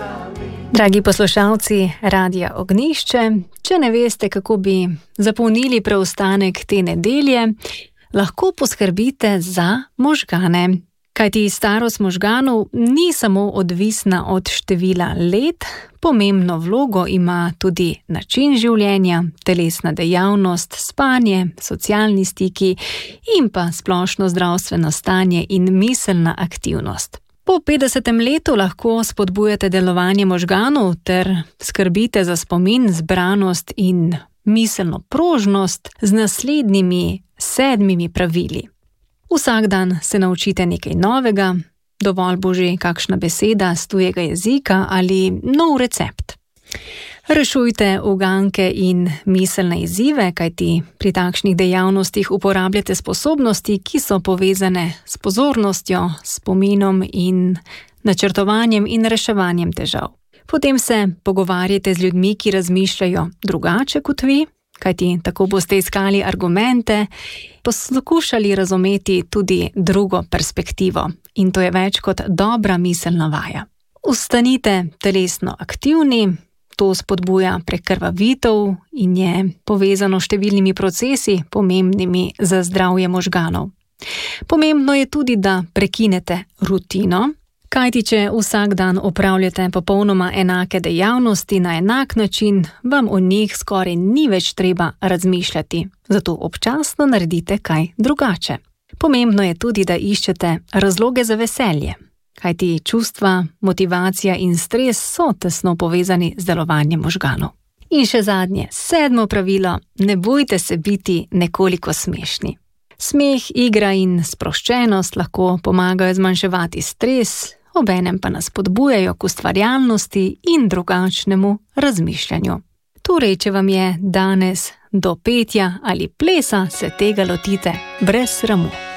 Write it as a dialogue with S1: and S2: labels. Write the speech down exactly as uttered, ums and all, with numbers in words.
S1: Dragi poslušalci Radia Ognjišče, če ne veste, kako bi zapolnili preostanek te nedelje, lahko poskrbite za možgane. Kajti starost možganov ni samo odvisna od števila let, pomembno vlogo ima tudi način življenja, telesna dejavnost, spanje, socialni stiki in pa splošno zdravstveno stanje in miselna aktivnost. Po petdesetem letu lahko spodbujate delovanje možganov ter skrbite za spomin, zbranost in miselno prožnost z naslednjimi sedmimi pravili. Vsak dan se naučite nekaj novega, dovolj bo že kakšna beseda z tujega jezika ali nov recept. Rešujte uganke in miselne izzive, kajti pri takšnih dejavnostih uporabljate sposobnosti, ki so povezane s pozornostjo, spominom in načrtovanjem in reševanjem težav. Potem se pogovarjate z ljudmi, ki razmišljajo drugače kot vi, kajti tako boste iskali argumente, poskušali razumeti tudi drugo perspektivo in to je več kot dobra miselna vaja. Ostanite telesno aktivni, to spodbuja prekrvavitev in je povezano s številnimi procesi, pomembnimi za zdravje možganov. Pomembno je tudi, da prekinete rutino, kajti če vsak dan opravljate popolnoma enake dejavnosti na enak način, vam o njih skoraj ni več treba razmišljati, zato občasno naredite kaj drugače. Pomembno je tudi, da iščete razloge za veselje, kajti čustva, motivacija in stres so tesno povezani z delovanjem možganov. In še zadnje, sedmo pravilo, ne bojte se biti nekoliko smešni. Smeh, igra in sproščenost lahko pomagajo zmanjševati stres, obenem pa nas spodbujajo k ustvarjalnosti in drugačnemu razmišljanju. Torej, če vam je danes do petja ali plesa, se tega lotite brez sramu.